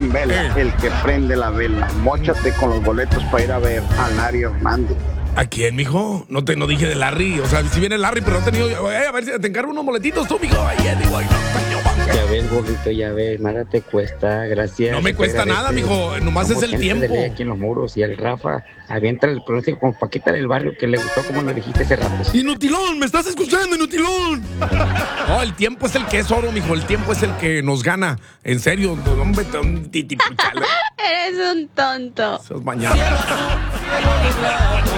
en vela, el que prende la vela. Móchate con los boletos para ir a ver a Larry Hernández. ¿A quién, mijo? No dije de Larry. O sea, si viene Larry, pero no he tenido. A ver si te encargo unos boletitos tú, mijo. Ya ves, gordito, ya ves, nada te cuesta, gracias. No me cuesta nada, mijo, nomás es el tiempo. Aquí en los muros y el Rafa avienta el pronóstico con Paquita del barrio que le gustó como lo dijiste hace rato. ¡Inutilón! ¡Me estás escuchando, Inutilón! No, el tiempo es el que es oro, mijo. El tiempo es el que nos gana. En serio, hombre, Eres un tonto. Eso es mañana.